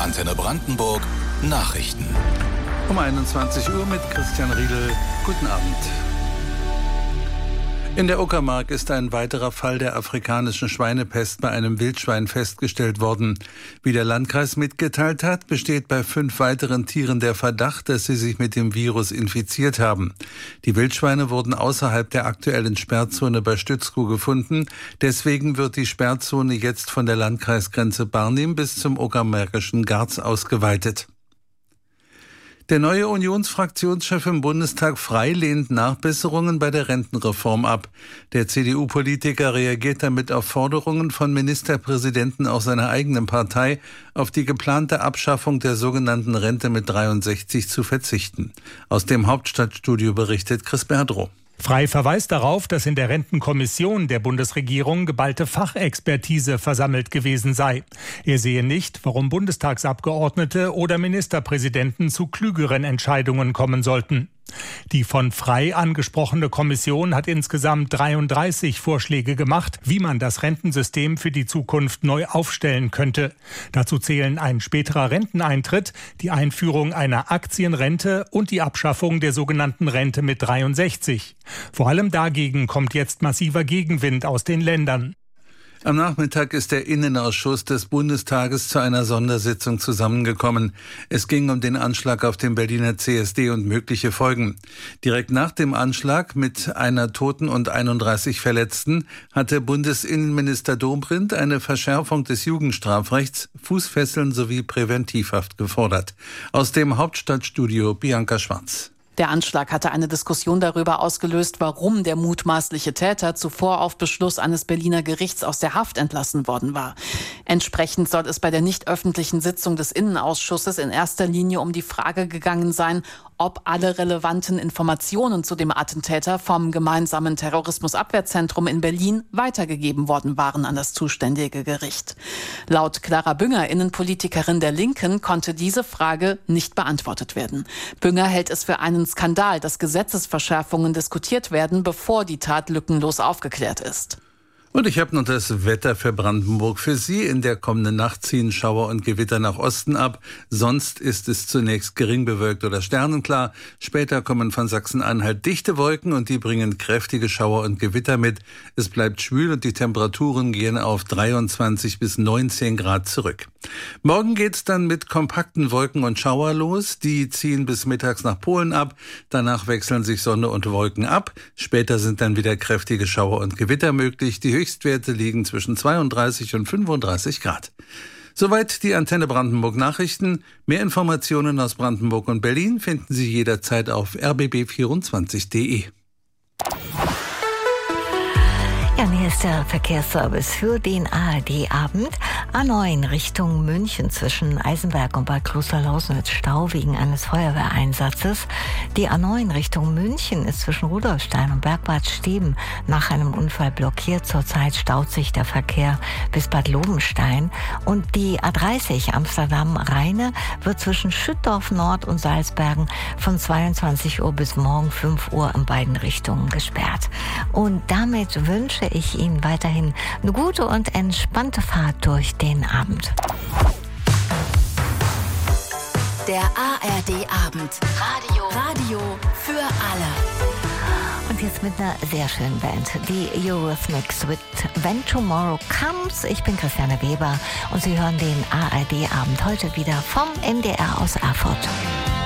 Antenne Brandenburg Nachrichten. Um 21 Uhr mit Christian Riedel. Guten Abend. In der Uckermark ist ein weiterer Fall der afrikanischen Schweinepest bei einem Wildschwein festgestellt worden. Wie der Landkreis mitgeteilt hat, besteht bei 5 weiteren Tieren der Verdacht, dass sie sich mit dem Virus infiziert haben. Die Wildschweine wurden außerhalb der aktuellen Sperrzone bei Stützkuh gefunden. Deswegen wird die Sperrzone jetzt von der Landkreisgrenze Barnim bis zum uckermärkischen Garz ausgeweitet. Der neue Unionsfraktionschef im Bundestag Frey lehnt Nachbesserungen bei der Rentenreform ab. Der CDU-Politiker reagiert damit auf Forderungen von Ministerpräsidenten aus seiner eigenen Partei, auf die geplante Abschaffung der sogenannten Rente mit 63 zu verzichten. Aus dem Hauptstadtstudio berichtet Chris Berdrow. Frey verweist darauf, dass in der Rentenkommission der Bundesregierung geballte Fachexpertise versammelt gewesen sei. Er sehe nicht, warum Bundestagsabgeordnete oder Ministerpräsidenten zu klügeren Entscheidungen kommen sollten. Die von Frey angesprochene Kommission hat insgesamt 33 Vorschläge gemacht, wie man das Rentensystem für die Zukunft neu aufstellen könnte. Dazu zählen ein späterer Renteneintritt, die Einführung einer Aktienrente und die Abschaffung der sogenannten Rente mit 63. Vor allem dagegen kommt jetzt massiver Gegenwind aus den Ländern. Am Nachmittag ist der Innenausschuss des Bundestages zu einer Sondersitzung zusammengekommen. Es ging um den Anschlag auf den Berliner CSD und mögliche Folgen. Direkt nach dem Anschlag mit einer Toten und 31 Verletzten hatte Bundesinnenminister Dobrindt eine Verschärfung des Jugendstrafrechts, Fußfesseln sowie Präventivhaft gefordert. Aus dem Hauptstadtstudio Bianca Schwarz. Der Anschlag hatte eine Diskussion darüber ausgelöst, warum der mutmaßliche Täter zuvor auf Beschluss eines Berliner Gerichts aus der Haft entlassen worden war. Entsprechend soll es bei der nicht öffentlichen Sitzung des Innenausschusses in erster Linie um die Frage gegangen sein, ob alle relevanten Informationen zu dem Attentäter vom gemeinsamen Terrorismusabwehrzentrum in Berlin weitergegeben worden waren an das zuständige Gericht. Laut Clara Bünger, Innenpolitikerin der Linken, konnte diese Frage nicht beantwortet werden. Bünger hält es für einen Skandal, dass Gesetzesverschärfungen diskutiert werden, bevor die Tat lückenlos aufgeklärt ist. Und ich habe noch das Wetter für Brandenburg für Sie. In der kommenden Nacht ziehen Schauer und Gewitter nach Osten ab. Sonst ist es zunächst gering bewölkt oder sternenklar. Später kommen von Sachsen-Anhalt dichte Wolken und die bringen kräftige Schauer und Gewitter mit. Es bleibt schwül und die Temperaturen gehen auf 23 bis 19 Grad zurück. Morgen geht's dann mit kompakten Wolken und Schauer los. Die ziehen bis mittags nach Polen ab. Danach wechseln sich Sonne und Wolken ab. Später sind dann wieder kräftige Schauer und Gewitter möglich. Die Höchstwerte liegen zwischen 32 und 35 Grad. Soweit die Antenne Brandenburg Nachrichten. Mehr Informationen aus Brandenburg und Berlin finden Sie jederzeit auf rbb24.de. Ja, hier ist der Verkehrsservice für den ARD-Abend. A9 Richtung München zwischen Eisenberg und Bad Klosterlausnitz Stau wegen eines Feuerwehreinsatzes. Die A9 Richtung München ist zwischen Rudolfstein und Bergbad Steben nach einem Unfall blockiert. Zurzeit staut sich der Verkehr bis Bad Lobenstein. Und die A30 Amsterdam-Rheine wird zwischen Schüttorf Nord und Salzbergen von 22 Uhr bis morgen 5 Uhr in beiden Richtungen gesperrt. Und damit wünsche ich Ihnen weiterhin eine gute und entspannte Fahrt durch den Abend. Der ARD-Abend. Radio für alle. Und jetzt mit einer sehr schönen Band, die Eurythmics with When Tomorrow Comes. Ich bin Christiane Weber und Sie hören den ARD-Abend heute wieder vom NDR aus Erfurt.